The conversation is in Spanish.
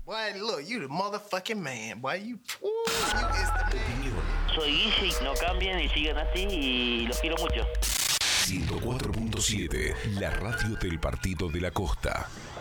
Boy, look, you the motherfucking man, boy. You is the man. Soy Guille y no cambien y sigan así y los quiero mucho. 104.7, la radio del Partido de la Costa.